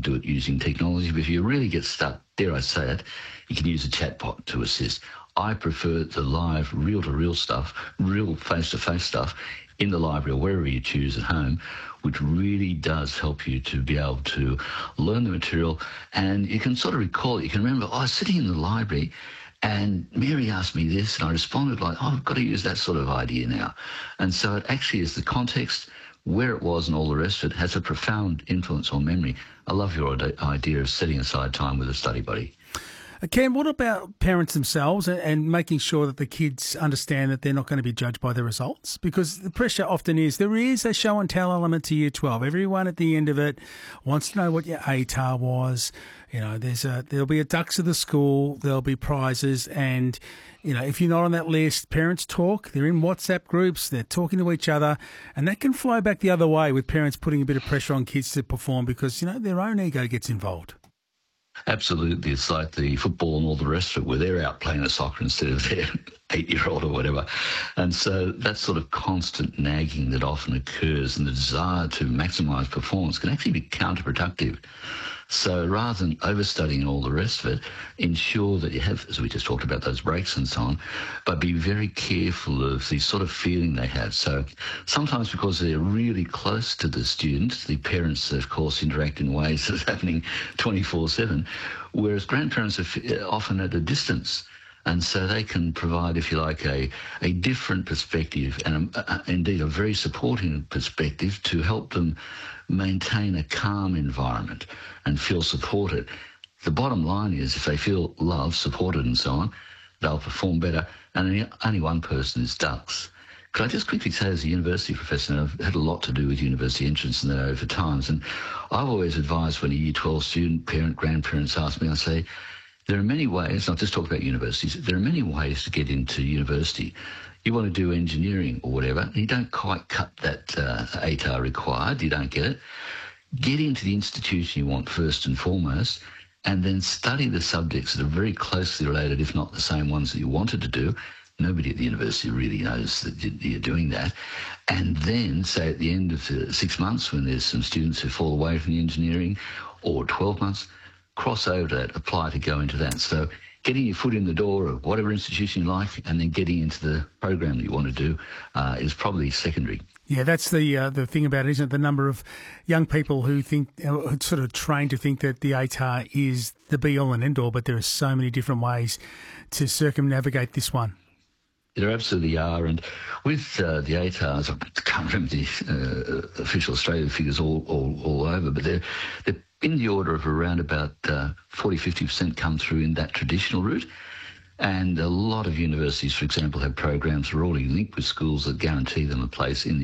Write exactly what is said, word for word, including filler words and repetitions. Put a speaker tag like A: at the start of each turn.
A: do it using technology. But if you really get stuck, dare I say it, you can use a chatbot to assist. I prefer the live, reel-to-reel stuff, real face-to-face stuff in the library or wherever you choose at home, which really does help you to be able to learn the material. And you can sort of recall it. You can remember, oh, I was sitting in the library and Mary asked me this, and I responded like, oh, I've got to use that sort of idea now. And so it actually is the context, where it was and all the rest of it has a profound influence on memory. I love your idea of setting aside time with a study buddy.
B: Ken, what about parents themselves and, and making sure that the kids understand that they're not going to be judged by the results? Because the pressure often is, there is a show and tell element to year twelve. Everyone at the end of it wants to know what your A T A R was. You know, there's a, there'll be a ducks of the school, there'll be prizes, and, you know, if you're not on that list, parents talk, they're in WhatsApp groups, they're talking to each other, and that can flow back the other way with parents putting a bit of pressure on kids to perform because, you know, their own ego gets involved.
A: Absolutely. It's like the football and all the rest of it, where they're out playing a soccer instead of their eight-year-old or whatever. And so that sort of constant nagging that often occurs and the desire to maximise performance can actually be counterproductive. So rather than overstudying and all the rest of it, ensure that you have, as we just talked about, those breaks and so on, but be very careful of the sort of feeling they have. So sometimes because they're really close to the student, the parents, of course, interact in ways that's happening twenty-four seven, whereas grandparents are often at a distance. And so they can provide, if you like, a, a different perspective and a, a, indeed a very supporting perspective to help them maintain a calm environment and feel supported. The bottom line is if they feel loved, supported and so on, they'll perform better. And only, only one person is ducks. Could I just quickly say, as a university professor, and I've had a lot to do with university entrance and that over times, and I've always advised when a year twelve student, parent, grandparents ask me, I say, there are many ways, not just talk about universities, there are many ways to get into university. You want to do engineering or whatever, and you don't quite cut that uh, A T A R required, you don't get it. Get into the institution you want first and foremost, and then study the subjects that are very closely related, if not the same ones that you wanted to do. Nobody at the university really knows that you're doing that. And then, say at the end of the six months when there's some students who fall away from the engineering, or twelve months, cross over to that, apply to go into that. So getting your foot in the door of whatever institution you like and then getting into the program that you want to do uh, is probably secondary.
B: Yeah, that's the uh, the thing about it, isn't it? The number of young people who think, uh, sort of trained to think that the A T A R is the be-all and end-all, but there are so many different ways to circumnavigate this one.
A: There absolutely are, and with uh, the A T A Rs, I can't remember the uh, official Australian figures all, all, all over, but they're, they're in the order of around about uh, forty, fifty percent come through in that traditional route. And a lot of universities, for example, have programs that are already linked with schools that guarantee them a place in the